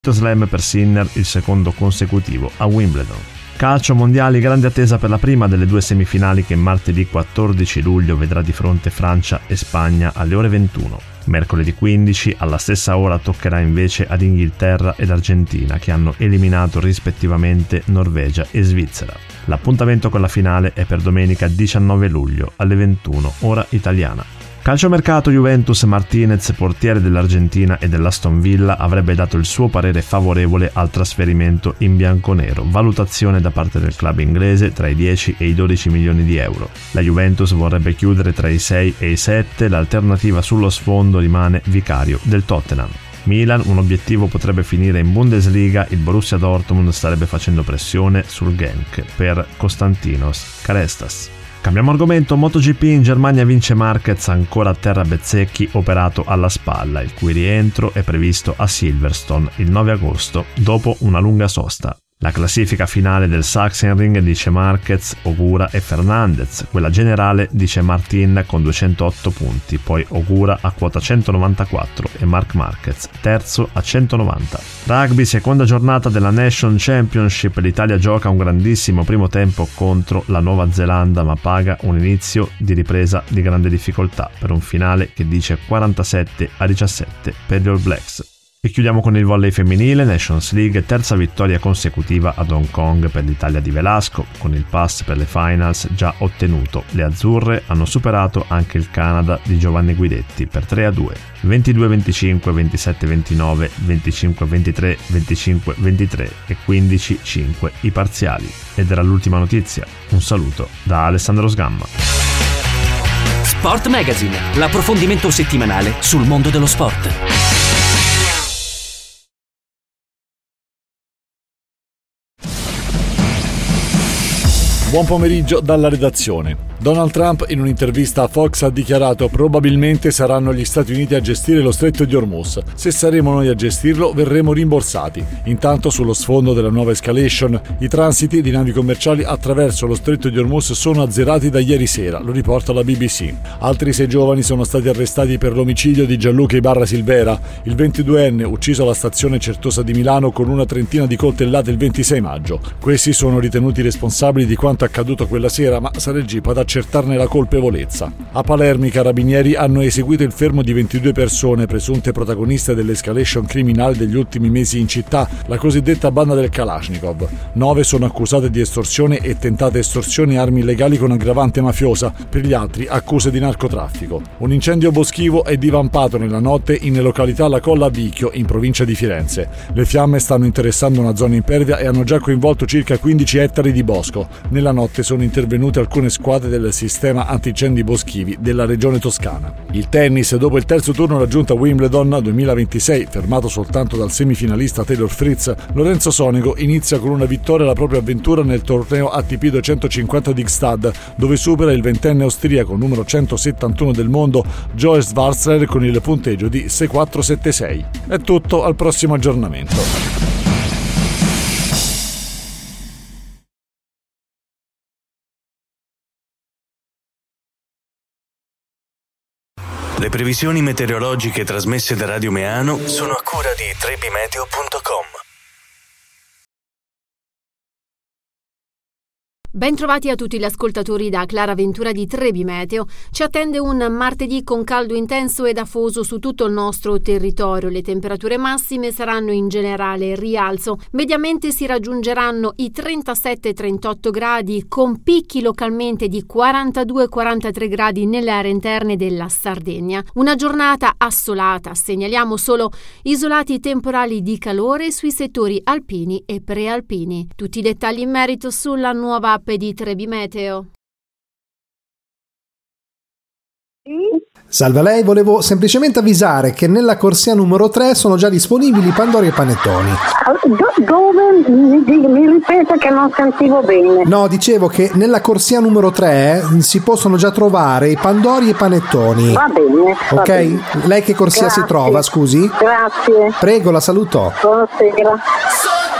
Slam per Sinner, il secondo consecutivo a Wimbledon. Calcio mondiali, grande attesa per la prima delle due semifinali che martedì 14 luglio vedrà di fronte Francia e Spagna alle ore 21. Mercoledì 15 alla stessa ora toccherà invece ad Inghilterra ed Argentina, che hanno eliminato rispettivamente Norvegia e Svizzera. L'appuntamento con la finale è per domenica 19 luglio alle 21 ora italiana. Calciomercato Juventus. Martinez, portiere dell'Argentina e dell'Aston Villa, avrebbe dato il suo parere favorevole al trasferimento in bianconero, valutazione da parte del club inglese tra i 10 e i 12 milioni di euro. La Juventus vorrebbe chiudere tra i 6 e i 7, l'alternativa sullo sfondo rimane Vicario del Tottenham. Milan, un obiettivo potrebbe finire in Bundesliga, il Borussia Dortmund starebbe facendo pressione sul Genk per Konstantinos Karestas. Cambiamo argomento. MotoGP. In Germania vince Marquez, ancora a terra Bezzecchi operato alla spalla, il cui rientro è previsto a Silverstone il 9 agosto dopo una lunga sosta. La classifica finale del Sachsenring dice Marquez, Ogura e Fernandez, quella generale dice Martin con 208 punti, poi Ogura a quota 194 e Marc Marquez terzo a 190. Rugby, seconda giornata della Nation Championship, l'Italia gioca un grandissimo primo tempo contro la Nuova Zelanda, ma paga un inizio di ripresa di grande difficoltà per un finale che dice 47-17 per gli All Blacks. E chiudiamo con il volley femminile. Nations League, terza vittoria consecutiva ad Hong Kong per l'Italia di Velasco, con il pass per le finals già ottenuto. Le azzurre hanno superato anche il Canada di Giovanni Guidetti per 3-2, 22-25, 27-29, 25-23, 25-23 e 15-5 i parziali. Ed era l'ultima notizia. Un saluto da Alessandro Sgamma. Sport Magazine, l'approfondimento settimanale sul mondo dello sport. Buon pomeriggio dalla redazione. Donald Trump in un'intervista a Fox ha dichiarato: probabilmente saranno gli Stati Uniti a gestire lo stretto di Hormuz. Se saremo noi a gestirlo verremo rimborsati. Intanto sullo sfondo della nuova escalation i transiti di navi commerciali attraverso lo stretto di Hormuz sono azzerati da ieri sera, lo riporta la BBC. Altri 6 giovani sono stati arrestati per l'omicidio di Gianluca Ibarra Silvera, il 22enne ucciso alla stazione Certosa di Milano con una trentina di coltellate il 26 maggio. Questi sono ritenuti responsabili di quanto accaduto quella sera, ma sarà il GIP ad accertarne la colpevolezza. A Palermo i carabinieri hanno eseguito il fermo di 22 persone presunte protagoniste dell'escalation criminale degli ultimi mesi in città, la cosiddetta banda del Kalashnikov. 9 sono accusate di estorsione e tentate estorsione e armi illegali con aggravante mafiosa, per gli altri accuse di narcotraffico. Un incendio boschivo è divampato nella notte in località La Colla a Vicchio, in provincia di Firenze. Le fiamme stanno interessando una zona impervia e hanno già coinvolto circa 15 ettari di bosco. Nella notte sono intervenute alcune squadre del sistema antincendi boschivi della regione Toscana. Il tennis, dopo il terzo turno raggiunto a Wimbledon 2026, fermato soltanto dal semifinalista Taylor Fritz, Lorenzo Sonego inizia con una vittoria la propria avventura nel torneo ATP 250 di Gstaad, dove supera il ventenne austriaco numero 171 del mondo Joe Schwarzer con il punteggio di 6-4-7-6. È tutto, al prossimo aggiornamento. Le previsioni meteorologiche trasmesse da Radio Meano sono a cura di trebimeteo.com. Bentrovati a tutti gli ascoltatori da Clara Ventura di Trebi Meteo. Ci attende un martedì con caldo intenso ed afoso su tutto il nostro territorio. Le temperature massime saranno in generale rialzo. Mediamente si raggiungeranno i 37-38 gradi, con picchi localmente di 42-43 gradi nelle aree interne della Sardegna. Una giornata assolata. Segnaliamo solo isolati temporali di calore sui settori alpini e prealpini. Tutti i dettagli in merito sulla nuova app di Trebi Meteo. Salve a lei, volevo semplicemente avvisare che nella corsia numero 3 sono già disponibili pandori e panettoni. Dove? Mi ripeta che non sentivo bene. No, dicevo che nella corsia numero 3 si possono già trovare i pandori e panettoni. Va bene. Ok? Va bene. Lei che corsia si trova, scusi? Grazie. Prego, la saluto. Buonasera.